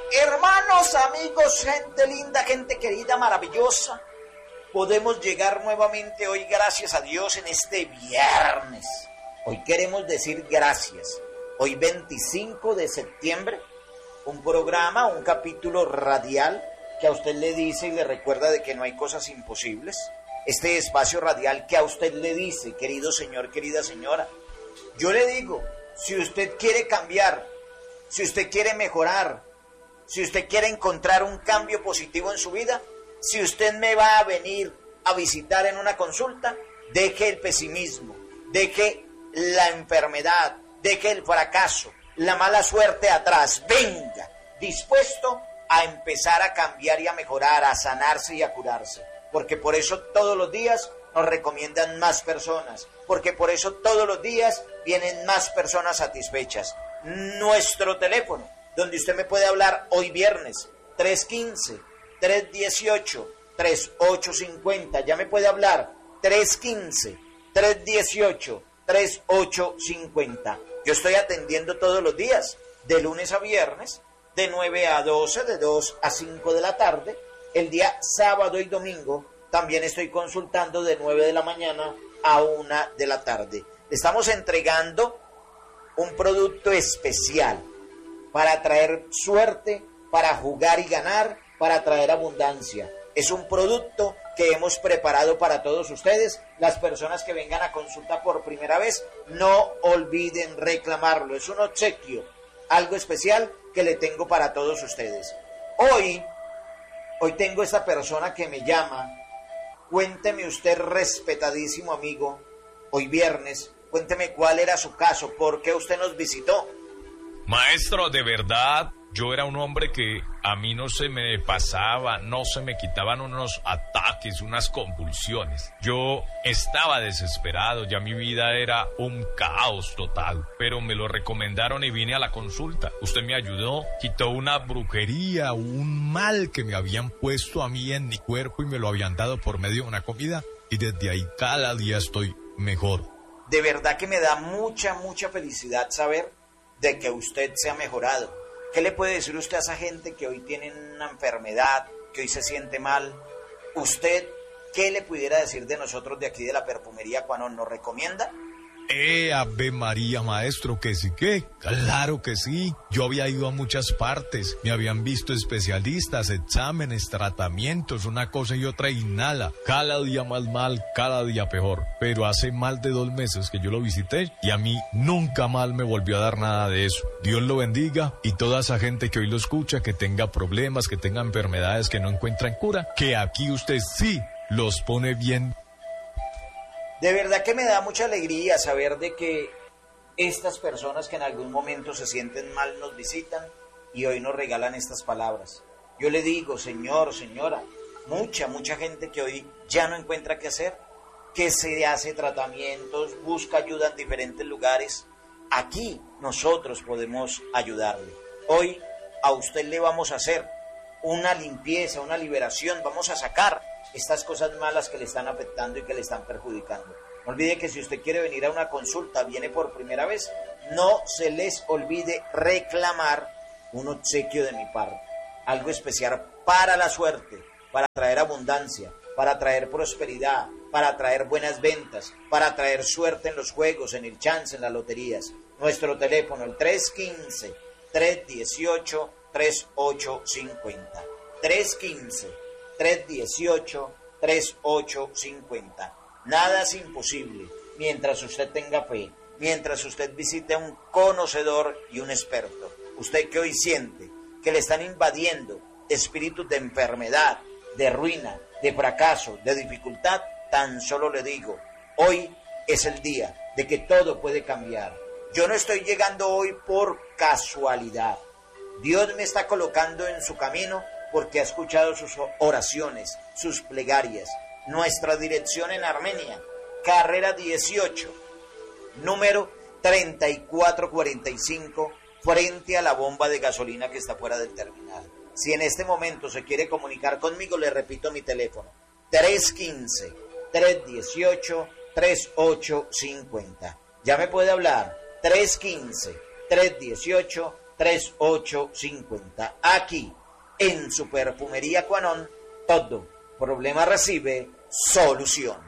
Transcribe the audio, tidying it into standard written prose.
Hermanos, amigos, gente linda, gente querida, maravillosa, podemos llegar nuevamente hoy, gracias a Dios, en este viernes. Hoy queremos decir gracias. Hoy 25 de septiembre, un programa, un capítulo radial que a usted le dice y le recuerda de que no hay cosas imposibles. Este espacio radial que a usted le dice, querido señor, querida señora, yo le digo, si usted quiere cambiar, si usted quiere mejorar, si usted quiere encontrar un cambio positivo en su vida, si usted me va a venir a visitar en una consulta, deje el pesimismo, deje la enfermedad, deje el fracaso, la mala suerte atrás, venga, dispuesto a empezar a cambiar y a mejorar, a sanarse y a curarse, porque por eso todos los días nos recomiendan más personas, porque por eso todos los días vienen más personas satisfechas. Nuestro teléfono, donde usted me puede hablar hoy viernes, 315-318-3850, ya me puede hablar, 315-318-3850. Yo estoy atendiendo todos los días, de lunes a viernes, de 9 a 12, de 2 a 5 de la tarde. El día sábado y domingo también estoy consultando de 9 de la mañana a 1 de la tarde. Le estamos entregando un producto especial para traer suerte, para jugar y ganar, para traer abundancia. Es un producto que hemos preparado para todos ustedes. Las personas que vengan a consulta por primera vez, no olviden reclamarlo. Es un obsequio, algo especial que le tengo para todos ustedes. Hoy tengo esta persona que me llama. Cuénteme usted, respetadísimo amigo, hoy viernes, cuénteme cuál era su caso, por qué usted nos visitó. Maestro, de verdad, yo era un hombre que a mí no se me pasaba, no se me quitaban unos ataques, unas convulsiones. Yo estaba desesperado, ya mi vida era un caos total, pero me lo recomendaron y vine a la consulta. Usted me ayudó, quitó una brujería, un mal que me habían puesto a mí en mi cuerpo y me lo habían dado por medio de una comida, y desde ahí cada día estoy mejor. De verdad que me da mucha felicidad saber de que usted se ha mejorado. ¿Qué le puede decir usted a esa gente que hoy tiene una enfermedad, que hoy se siente mal? ¿Usted qué le pudiera decir de nosotros de aquí de la perfumería cuando nos recomienda? Ave María, maestro, que sí, que claro que sí. Yo había ido a muchas partes, me habían visto especialistas, exámenes, tratamientos, una cosa y otra y nada. Cada día más mal, cada día peor. Pero hace más de 2 meses que yo lo visité y a mí nunca mal me volvió a dar nada de eso. Dios lo bendiga, y toda esa gente que hoy lo escucha, que tenga problemas, que tenga enfermedades que no encuentran cura, que aquí usted sí los pone bien. De verdad que me da mucha alegría saber de que estas personas que en algún momento se sienten mal nos visitan y hoy nos regalan estas palabras. Yo le digo, señor, señora, mucha gente que hoy ya no encuentra qué hacer, que se hace tratamientos, busca ayuda en diferentes lugares. Aquí nosotros podemos ayudarle. Hoy a usted le vamos a hacer una limpieza, una liberación, vamos a sacar estas cosas malas que le están afectando y que le están perjudicando. No olvide que si usted quiere venir a una consulta, viene por primera vez, no se les olvide reclamar un obsequio de mi parte, algo especial para la suerte, para traer abundancia, para traer prosperidad, para traer buenas ventas, para traer suerte en los juegos, en el chance, en las loterías. Nuestro teléfono, el 315-318-3850. 315-318-3850. Nada es imposible mientras usted tenga fe, mientras usted visite a un conocedor y un experto. Usted que hoy siente que le están invadiendo espíritus de enfermedad, de ruina, de fracaso, de dificultad, tan solo le digo, hoy es el día de que todo puede cambiar. Yo no estoy llegando hoy por casualidad. Dios me está colocando en su camino porque ha escuchado sus oraciones, sus plegarias. Nuestra dirección en Armenia, carrera 18, número 3445, frente a la bomba de gasolina que está fuera del terminal. Si en este momento se quiere comunicar conmigo, le repito mi teléfono, 315-318-3850. Ya me puede hablar, 315-318-3850. 3850. Aquí, en su perfumería Cuanón, todo problema recibe solución.